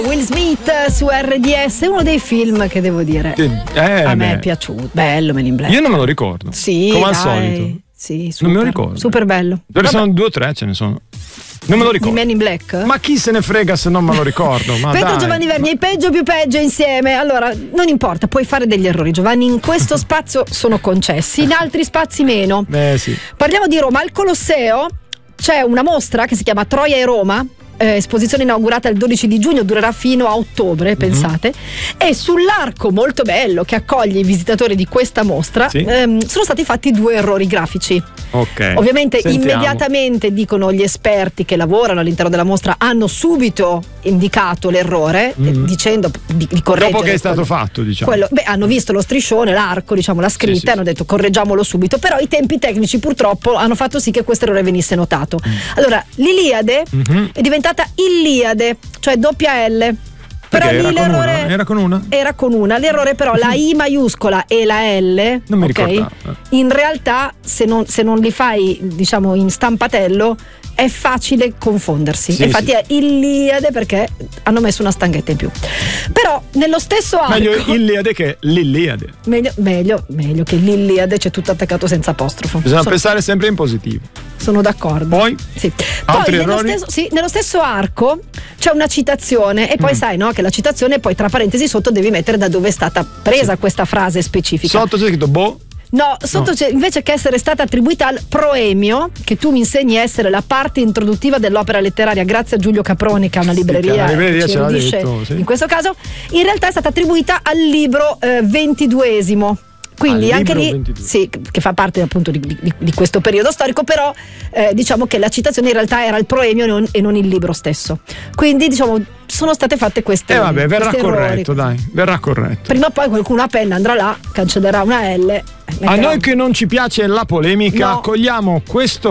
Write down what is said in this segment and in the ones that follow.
Will Smith su RDS, uno dei film che devo dire a me è piaciuto, bello Men in Black. Io non me lo ricordo. Sì, come al dai. solito. Sì, super, non me lo ricordo. Super bello. Perché sono 2 o 3, ce ne sono. Non me lo ricordo. Di Men in Black? Ma chi se ne frega se non me lo ricordo? Ma Pedro dai. Giovanni Verni, peggio più peggio insieme. Allora, non importa, puoi fare degli errori, Giovanni. In questo spazio sono concessi, in altri spazi meno. Sì. Parliamo di Roma. Al Colosseo c'è una mostra che si chiama Troia e Roma. Esposizione inaugurata il 12 di giugno, durerà fino a ottobre, pensate. E sull'arco molto bello che accoglie i visitatori di questa mostra sono stati fatti 2 errori grafici. Ok. Ovviamente Sentiamo. Immediatamente dicono gli esperti che lavorano all'interno della mostra, hanno subito indicato l'errore, dicendo di correggere. Dopo che è stato fatto, diciamo. Hanno visto lo striscione, l'arco, diciamo, la scritta, e hanno detto correggiamolo subito. Però i tempi tecnici purtroppo hanno fatto sì che questo errore venisse notato. Allora, l'Iliade è diventata Illiade, cioè doppia L. Però lì l'errore era con una? Era con una. L'errore però la I maiuscola e la L, non mi ricordavo. In realtà se non li fai, diciamo, in stampatello è facile confondersi. Infatti è Illiade perché hanno messo una stanghetta in più. Però nello stesso arco, meglio Illiade che l'Iliade. Meglio che l'Illiade, c'è tutto attaccato senza apostrofo. Bisogna pensare sempre in positivo. Sono d'accordo. Poi? Sì. Altri Poi errori? nello stesso arco c'è una citazione e poi sai, no, che la citazione poi tra parentesi sotto devi mettere da dove è stata presa questa frase specifica. Sotto c'è scritto No, sotto c'è, invece che essere stata attribuita al proemio, che tu mi insegni a essere la parte introduttiva dell'opera letteraria, grazie a Giulio Caproni che ha una libreria, ce l'ha detto, in questo caso, in realtà è stata attribuita al libro 22esimo. Quindi anche lì 22. Sì, che fa parte appunto di questo periodo storico, però diciamo che la citazione in realtà era il proemio e non il libro stesso. Quindi diciamo sono state fatte queste verrà corretto, errori. Verrà corretto. Prima o poi qualcuno a penna andrà là, cancellerà una L. A noi che non ci piace la polemica, cogliamo questa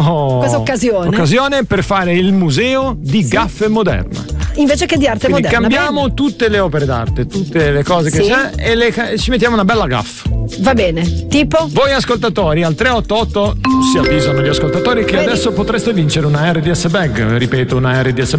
occasione per fare il museo di gaffe moderna. Invece che di arte quindi moderna. Cambiamo tutte le opere d'arte, tutte le cose che c'è e ci mettiamo una bella gaffa. Va bene, tipo? Voi ascoltatori al 388 si avvisano gli ascoltatori che adesso potreste vincere una RDS bag, ripeto, una RDS